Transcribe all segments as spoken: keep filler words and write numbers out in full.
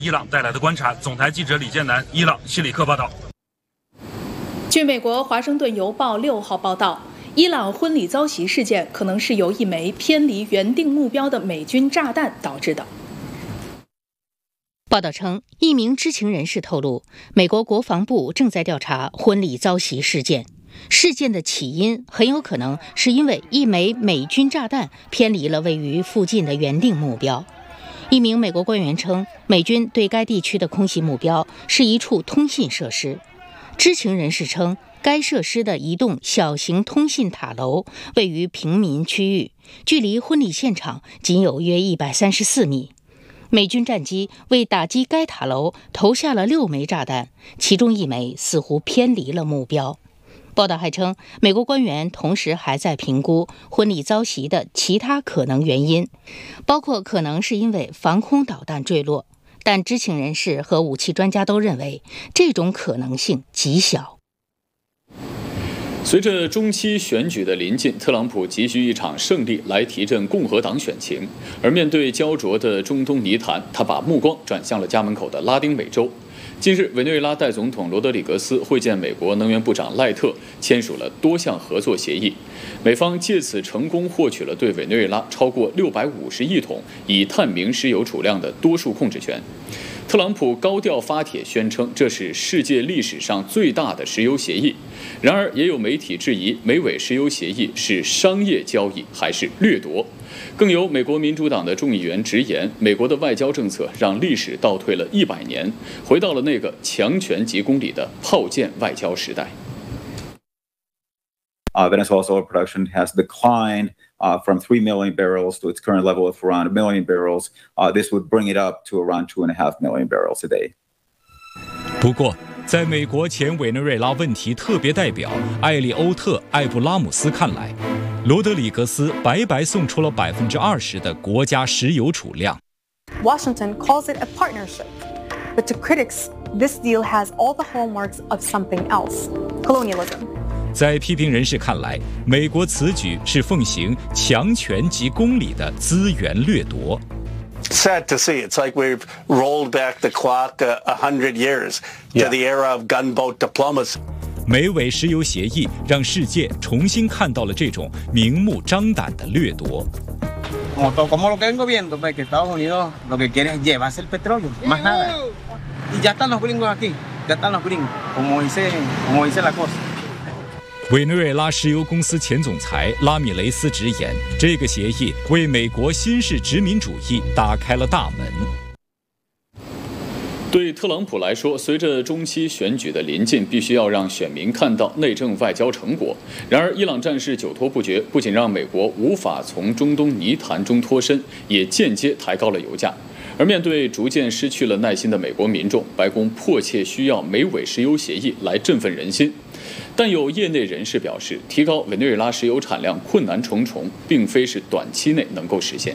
伊朗带来的观察。总台记者李建南，伊朗西里克报道。 据美国《华盛顿邮报》六号报道，伊朗婚礼遭袭事件可能是由一枚偏离原定目标的美军炸弹导致的。 报道称，一名知情人士透露，美国国防部正在调查婚礼遭袭事件。事件的起因很有可能是因为一枚美军炸弹偏离了位于附近的原定目标。一名美国官员称，美军对该地区的空袭目标是一处通信设施。知情人士称，该设施的一栋小型通信塔楼位于平民区域，距离婚礼现场仅有约一百三十四米。美军战机为打击该塔楼投下了六枚炸弹，其中一枚似乎偏离了目标。报道还称，美国官员同时还在评估婚礼遭袭的其他可能原因，包括可能是因为防空导弹坠落，但知情人士和武器专家都认为这种可能性极小。 随着中期选举的临近，特朗普急需一场胜利来提振共和党选情，而面对焦灼的中东泥潭，他把目光转向了家门口的拉丁美洲。近日，委内瑞拉代总统罗德里格斯会见美国能源部长赖特，签署了多项合作协议，美方借此成功获取了对委内瑞拉超过六百五十亿桶以探明石油储量的多数控制权。特朗普高调发帖宣称，这是世界历史上最大的石油协议。然而，也有媒体质疑美委石油协议是商业交易还是掠夺。更有美国民主党的众议员直言，美国的外交政策让历史倒退了一百年，回到了那个强权几公里的炮舰外交时代。 Uh, Venezuela's oil production has declined uh, from three million barrels to its current level of around a million barrels. Uh, this would bring it up to around two and a half million barrels a day. 不过，在美国前委内瑞拉问题特别代表艾利欧特·艾布拉姆斯看来，罗德里格斯白白送出了百分之二十的国家石油储量。 Washington calls it a partnership, but to critics, this deal has all the hallmarks of something else: colonialism. 在批评人士看来，美国此举是奉行强权及公理的资源掠夺。 Sad to see. It's like we've rolled back the clock a, a hundred years to Yeah. the era of gunboat diplomacy. 美委石油协议让世界重新看到了这种明目张胆的掠夺。 Como lo que vengo viendo, pues que Estados Unidos lo que quiere es llevarse el petróleo, más nada. Y ya están los gringos aquí, ya están los gringos, como dice, como dice la cosa. 委内瑞拉石油公司前总裁拉米雷斯直言，这个协议为美国新式殖民主义打开了大门。 对特朗普来说，随着中期选举的临近，必须要让选民看到内政外交成果。然而，伊朗战事久拖不决，不仅让美国无法从中东泥潭中脱身，也间接抬高了油价。而面对逐渐失去了耐心的美国民众，白宫迫切需要美委石油协议来振奋人心。但有业内人士表示，提高委内瑞拉石油产量困难重重，并非是短期内能够实现。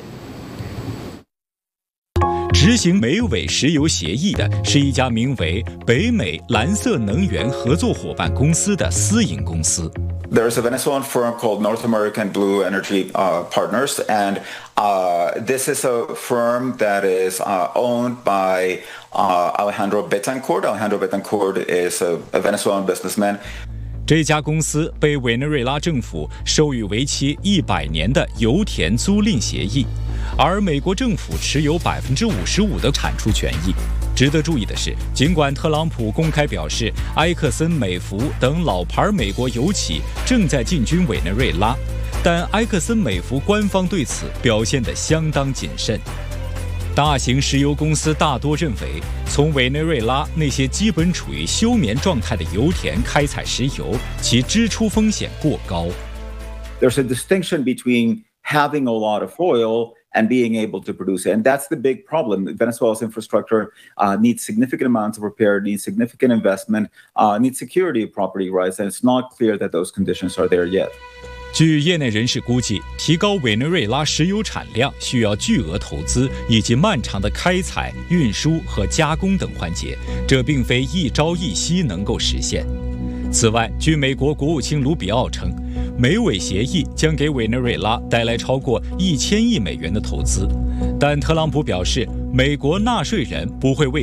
执行美委石油协议的是一家名为北美蓝色能源合作伙伴公司的私营公司。 There's a Venezuelan firm called North American Blue Energy uh, Partners, and uh, this is a firm that is uh, owned by uh, Alejandro Betancourt. Alejandro Betancourt is a, a Venezuelan businessman. 这家公司被委内瑞拉政府授予为期一百年的油田租赁协议，而美国政府持有百分之五十五的产出权益。值得注意的是，尽管特朗普公开表示埃克森美孚等老牌美国油企正在进军委内瑞拉，但埃克森美孚官方对此表现得相当谨慎。大型石油公司大多认为，从委内瑞拉那些基本处于休眠状态的油田开采石油，其支出风险过高。 There's a distinction between having a lot of oil and being able to produce it. And that's the big problem. Venezuela's infrastructure uh, needs significant amounts of repair, needs significant investment, uh, needs security of property rights, and it's not clear that those conditions are there yet. 据业内人士估计，提高委内瑞拉石油产量需要巨额投资以及漫长的开采、运输和加工等环节，这并非一朝一夕能够实现。此外，据美国国务卿卢比奥称，美委协议将给委内瑞拉带来超过一千亿美元的投资，但特朗普表示，美国纳税人不会为